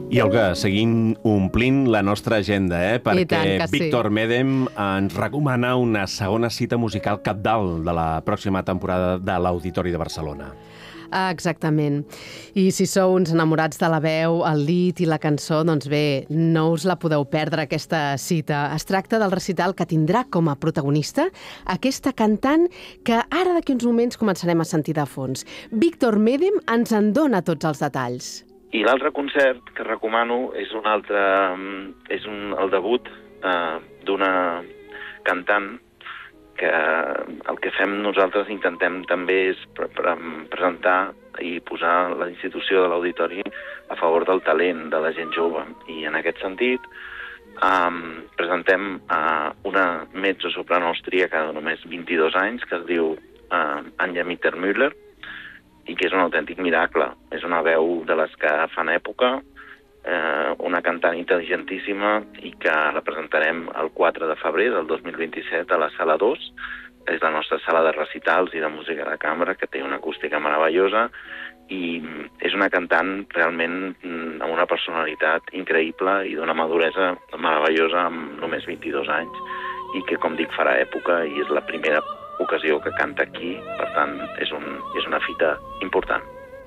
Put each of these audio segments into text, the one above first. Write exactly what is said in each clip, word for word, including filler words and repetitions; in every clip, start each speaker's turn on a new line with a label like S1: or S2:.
S1: I, Olga, seguint omplint la nostra agenda, eh? Perquè Víctor sí. Medem ens recomana una segona cita musical cabdal de la pròxima temporada de l'Auditori de Barcelona.
S2: Exactament. I si sou uns enamorats de la veu, el lit i la cançó, doncs bé, no us la podeu perdre, aquesta cita. Es tracta del recital que tindrà com a protagonista aquesta cantant que ara d'aquí uns moments començarem a sentir de fons. Víctor Medem ens en dona tots els detalls.
S3: I l'altre concert que recomano és un altre, és un, el debut eh, d'una cantant que el que fem nosaltres intentem també és pre pre presentar i posar la institució de l'Auditori a favor del talent de la gent jove. I en aquest sentit eh, presentem eh, una mezzosoprano austríaca de només vint-i-dos anys que es diu eh, Anja Mittermüller, i que és un autèntic miracle. És una veu de les que fan època, eh, una cantant intel·ligentíssima i que la presentarem el quatre de febrer del dos mil vint-i-set a la Sala dos. És la nostra sala de recitals i de música de cambra, que té una acústica meravellosa i és una cantant realment amb una personalitat increïble i d'una maduresa meravellosa amb només vint-i-dos anys i que, com dic, farà època i és la primera ocasió que canta aquí, per tant, és, un, és una fita important.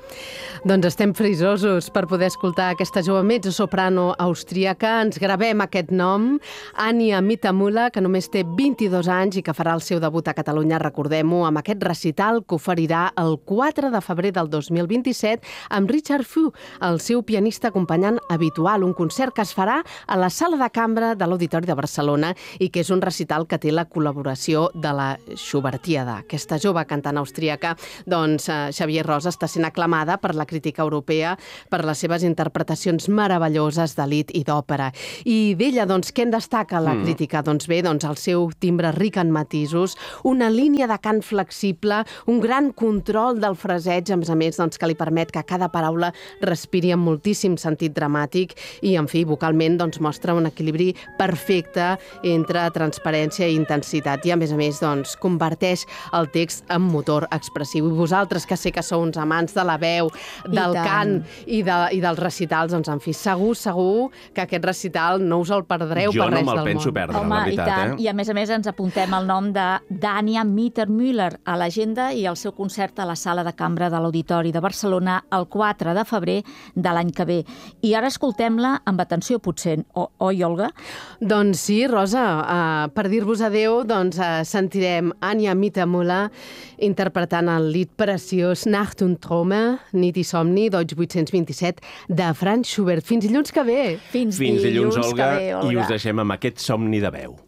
S2: Doncs estem frisosos per poder escoltar aquesta jove mezzosoprano austríaca. Ens gravem aquest nom, Anja Mittermüller, que només té vint-i-dos anys i que farà el seu debut a Catalunya, recordem-ho, amb aquest recital que oferirà el quatre de febrer del dos mil vint-i-set amb Richard Fu, el seu pianista acompanyant habitual, un concert que es farà a la Sala de Cambra de l'Auditori de Barcelona i que és un recital que té la col·laboració de la Schubertiada. Aquesta jove cantant austríaca, doncs, Xavier Rosa, està sent aclamada per la crítica europea per les seves interpretacions meravelloses de lit i d'òpera. I d'ella, doncs, què en destaca la mm. crítica? Doncs bé, doncs, el seu timbre ric en matisos, una línia de cant flexible, un gran control del fraseig, a més a més, doncs, que li permet que cada paraula respiri amb moltíssim sentit dramàtic i, en fi, vocalment, doncs, mostra un equilibri perfecte entre transparència i intensitat i, a més a més, doncs, converteix el text en motor expressiu. I vosaltres, que sé que sou uns amants de la veu, del cant i, de, i dels recitals, doncs, en fi, segur, segur que aquest recital no us el perdreu
S1: jo
S2: per res del món.
S1: Jo no me'l penso perdre,
S4: Home,
S1: la veritat.
S4: I tant.
S1: Eh?
S4: I a més a més ens apuntem el nom de Anja Mittermüller a l'agenda i el seu concert a la Sala de Cambra de l'Auditori de Barcelona el quatre de febrer de l'any que ve. I ara escoltem-la amb atenció, potser, o, oi, Olga?
S2: Doncs sí, Rosa, uh, per dir-vos adeu, doncs uh, sentirem Anja Mittermüller interpretant el lit preciós Nacht und Träume, Nit i somni, Deutsch vuit-cents vint-i-set, de Franz Schubert. Fins dilluns que ve.
S4: Fins,
S1: Fins dilluns,
S4: dilluns
S1: Olga,
S4: que ve, Olga.
S1: I us deixem amb aquest somni de veu.